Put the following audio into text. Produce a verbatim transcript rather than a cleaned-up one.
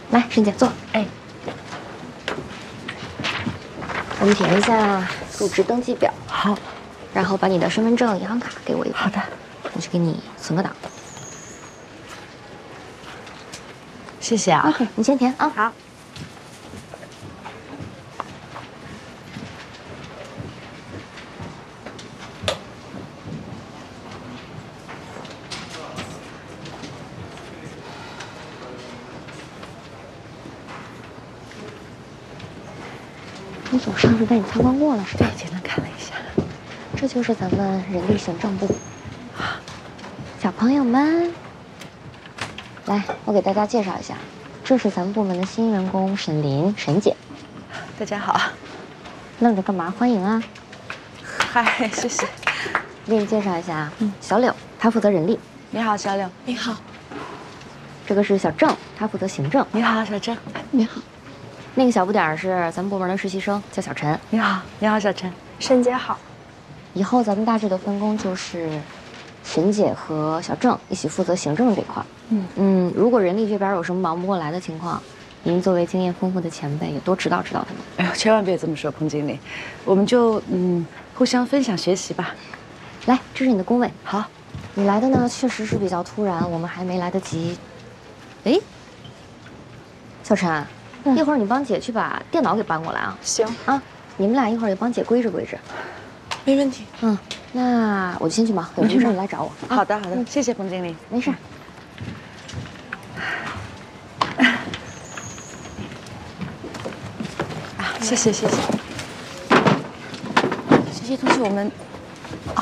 来，沈姐坐。 哎， 我们填一下入职登记表。 好。 然后把你的身份证、银行卡给我一个。 好的。 我去给你存个档。 谢谢啊。 OK， 你先填啊。 好。 你总上次带你参观过了是吧？ 对，简单看了一下。 这就是咱们人力行政部。小朋友们，来，我给大家介绍一下，这是咱们部门的新员工沈林，沈姐。 大家好。 愣着干嘛？欢迎啊！ 嗨，谢谢。 给你介绍一下，嗯，小柳，她负责人力。 你好，小柳。 你好。 这个是小郑，他负责行政。 你好，小郑。 你好。 那个小不点儿是咱们部门的实习生，叫小陈。 你好，你好，小陈。 沈姐好。 以后咱们大致的分工就是，沈姐和小郑一起负责行政这块。嗯嗯，如果人力这边有什么忙不过来的情况，您作为经验丰富的前辈，也多指导指导他们。 哎呦，千万别这么说，彭经理，我们就嗯互相分享学习吧。 来，这是你的工位。 好， 你来的呢确实是比较突然，我们还没来得及。哎，小陈。嗯、一会儿你帮姐去把电脑给搬过来啊！ 行啊，你们俩一会儿也帮姐归置归置。 没问题。 嗯，那我就先去忙，有什么事你来找我。 啊、好的，好的、嗯，谢谢彭经理。 没事。 啊，谢谢谢谢。这些东西我们